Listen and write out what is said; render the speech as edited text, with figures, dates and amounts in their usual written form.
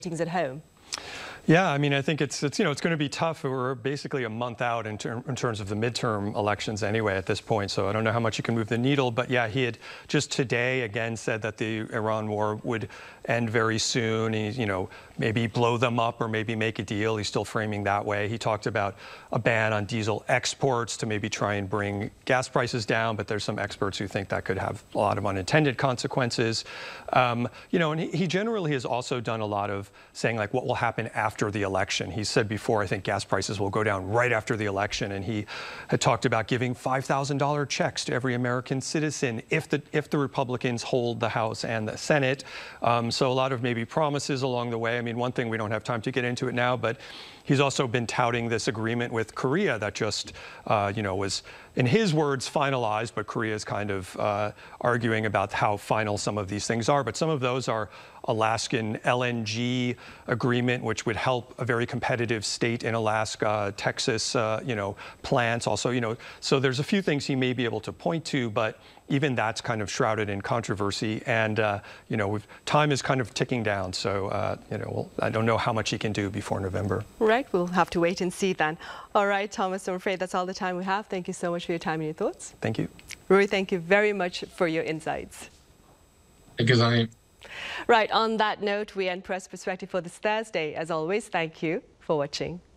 At home. Yeah, I mean, I think it's going to be tough. We're basically a month out in terms of the midterm elections anyway at this point. So I don't know how much you can move the needle. But yeah, he had just today again said that the Iran war would end very soon. He, maybe blow them up or maybe make a deal. He's still framing that way. He talked about a ban on diesel exports to maybe try and bring gas prices down. But there's some experts who think that could have a lot of unintended consequences. And he generally has also done a lot of saying like what will happen after the election. He said before, I think gas prices will go down right after the election, and he had talked about giving $5,000 checks to every American citizen if the Republicans hold the House and the Senate. So a lot of maybe promises along the way. I mean, one thing, we don't have time to get into it now, but he's also been touting this agreement with Korea that just, was, in his words, finalized, but Korea is kind of arguing about how final some of these things are. But some of those are Alaskan LNG agreement, which would help a very competitive state in Alaska, Texas, plants also, so there's a few things he may be able to point to, but even that's kind of shrouded in controversy. And, time is kind of ticking down. So, I don't know how much he can do before November. Right. We'll have to wait and see then. All right, Thomas, I'm afraid that's all the time we have. Thank you so much for your time and your thoughts. Thank you. Rory, thank you very much for your insights. Thank you, Zani. Right. On that note, we end Press Perspective for this Thursday. As always, thank you for watching.